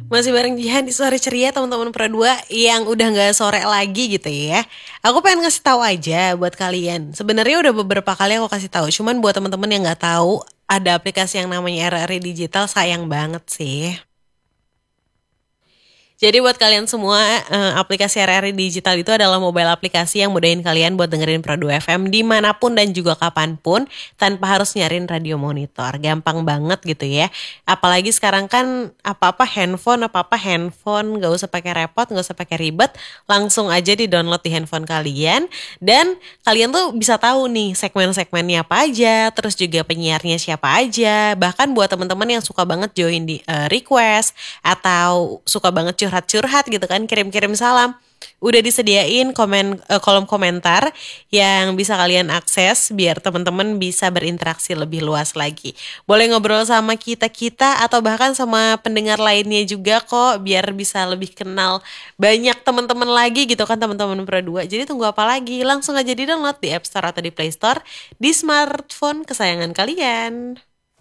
Masih bareng Jihan di sore ceria teman-teman Pro 2 yang udah nggak sore lagi gitu ya. Aku pengen ngasih tahu aja buat kalian. Sebenarnya udah beberapa kali aku kasih tahu, cuman buat teman-teman yang nggak tahu ada aplikasi yang namanya RRI Digital, sayang banget sih. Jadi buat kalian semua, aplikasi RRI Digital itu adalah mobile aplikasi yang mudahin kalian buat dengerin Pradu FM dimanapun dan juga kapanpun tanpa harus nyariin radio monitor. Gampang banget gitu ya. Apalagi sekarang kan apa-apa handphone, gak usah pakai repot, gak usah pakai ribet, langsung aja di-download di handphone kalian. Dan kalian tuh bisa tahu nih segmen-segmennya apa aja, terus juga penyiarnya siapa aja. Bahkan buat teman-teman yang suka banget join di request, atau suka banget curhat-curhat gitu kan, kirim-kirim salam. Udah disediain kolom komentar yang bisa kalian akses biar teman-teman bisa berinteraksi lebih luas lagi. Boleh ngobrol sama kita-kita atau bahkan sama pendengar lainnya juga kok biar bisa lebih kenal banyak teman-teman lagi gitu kan teman-teman Pro 2. Jadi tunggu apa lagi? Langsung aja di-download di App Store atau di Play Store di smartphone kesayangan kalian.